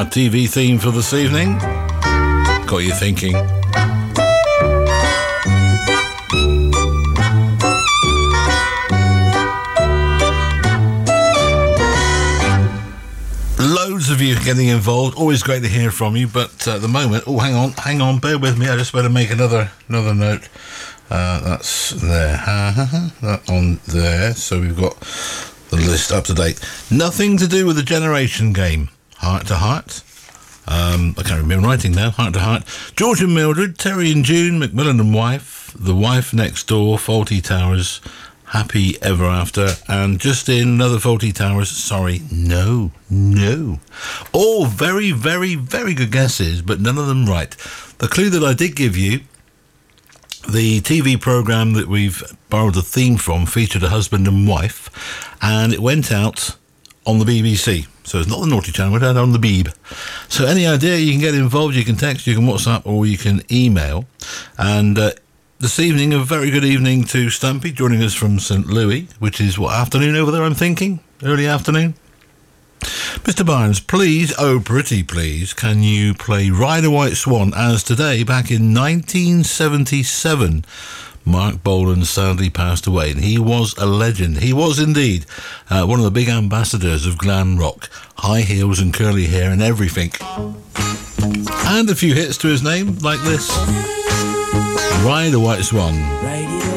TV theme for this evening. Got you thinking. Loads of you getting involved. Always great to hear from you. But at the moment, hang on, bear with me. I just better make another note. That's there. That on there. So we've got the list up to date. Nothing to do with the Generation game. Heart to Heart. I can't remember writing now. Heart to Heart. George and Mildred, Terry and June, Macmillan and Wife, The Wife Next Door, Fawlty Towers, Happy Ever After, and just in another Fawlty Towers. Sorry, no. All very, very, very good guesses, but none of them right. The clue that I did give you, the TV programme that we've borrowed the theme from, featured a husband and wife, and it went out on the BBC. So it's not the Naughty Channel, it went out on the Beeb. So any idea, you can get involved, you can text, you can WhatsApp, or you can email. And this evening, a very good evening to Stumpy, joining us from St. Louis, which is what, afternoon over there, I'm thinking? Early afternoon? Mr. Barnes, please, oh pretty please, can you play Ride a White Swan, as today, back in 1977, Mark Bolan sadly passed away, and he was a legend. He was indeed one of the big ambassadors of glam rock, high heels and curly hair and everything. And a few hits to his name, like this. Ride a White Swan.